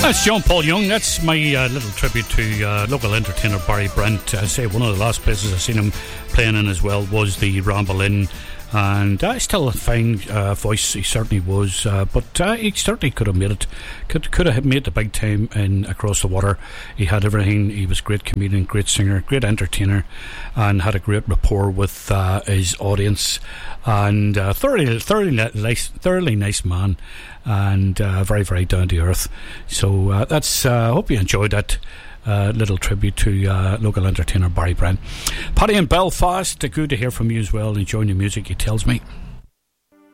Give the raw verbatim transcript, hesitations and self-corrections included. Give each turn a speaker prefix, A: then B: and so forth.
A: That's John Paul Young. That's my uh, little tribute to uh, local entertainer Barry Brent. I say one of the last places I've seen him playing in as well was the Ramble Inn, and uh, still a fine uh, voice. He certainly was, uh, but uh, he certainly could have made it. Could could have made the big time in Across the Water. He had everything. He was a great comedian, great singer, great entertainer, and had a great rapport with uh, his audience. And uh, thoroughly, thoroughly nice, thoroughly nice man. And uh, very, very down to earth. So uh, that's. I uh, hope you enjoyed that uh, little tribute to uh, local entertainer Barry Brent. Paddy in Belfast, good to hear from you as well. Enjoying the music, he tells me.